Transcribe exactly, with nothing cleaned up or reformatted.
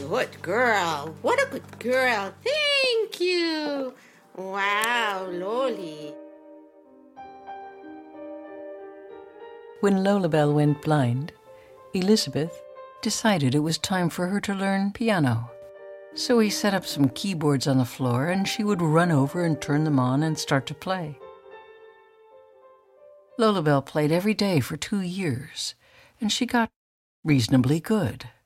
good girl. What a good girl. Thank you. Wow, Loli. When Lolabelle went blind, Elizabeth decided it was time for her to learn piano. So he set up some keyboards on the floor, and she would run over and turn them on and start to play. Lolabelle played every day for two years, and she got reasonably good.